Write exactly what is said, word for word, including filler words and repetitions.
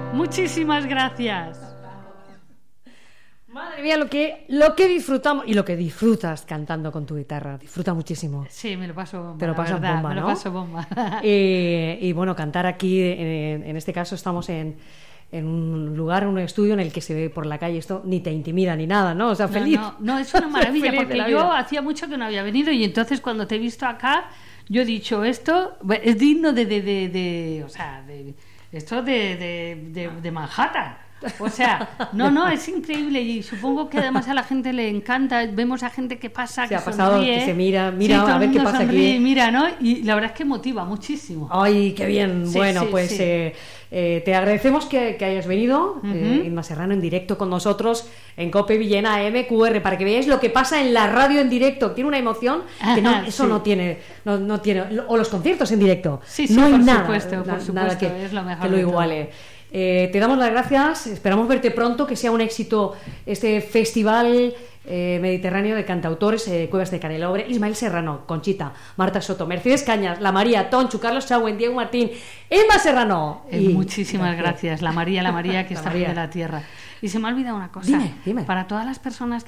Muchísimas gracias. Madre mía, lo que, lo que disfrutamos y lo que disfrutas cantando con tu guitarra. Disfruta muchísimo. Sí, me lo paso bomba. Te lo pasas verdad, bomba, me ¿no? lo paso bomba. y, y bueno, cantar aquí, en, en este caso estamos en, en un lugar, un estudio en el que se ve por la calle esto, ni te intimida ni nada, ¿no? O sea, feliz. No, no, no, es una maravilla, Feliz de porque la yo vida. hacía mucho que no había venido y entonces cuando te he visto acá, yo he dicho esto, es digno de, de, de, de o sea, de, esto de, de, de, de Manhattan. O sea, no, no, es increíble y supongo que además a la gente le encanta. Vemos a gente que pasa, Se que ha pasado, sonríe, que se mira, mira sí, todo a el ver qué mundo pasa sonríe, aquí. mira, ¿no? Y la verdad es que motiva muchísimo. Ay, qué bien. Sí, bueno, sí, pues sí. Eh, eh, te agradecemos que, que hayas venido, Uh-huh. eh, Inma Serrano, en directo con nosotros en COPE Villena M Q R, para que veáis lo que pasa en la radio en directo. Tiene una emoción que no, Ajá, eso sí. no tiene, no, no tiene, o los conciertos en directo. Sí, sí, no hay por nada, supuesto, por na- supuesto, nada que, es lo mejor que lo de todo. iguale. Eh, te damos las gracias, esperamos verte pronto, que sea un éxito este festival eh, mediterráneo de cantautores, eh, Cuevas de Canelobre, Ismael Serrano, Conchita, Marta Soto, Mercedes Cañas, La María, Tonchu, Carlos Chauen, Diego Martín, Inma Serrano. Eh, Y- muchísimas gracias. La María, la María que La está María. de la tierra. Y se me ha olvidado una cosa. Dime, dime. Para todas las personas que